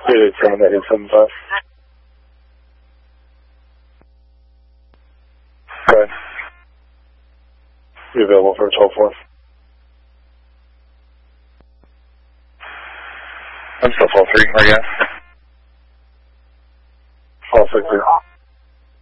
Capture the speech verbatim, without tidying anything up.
eight eight seven eight eight seven five. Go ahead. Be available for twelve four. I'm still twelve three, are you? twelve six zero.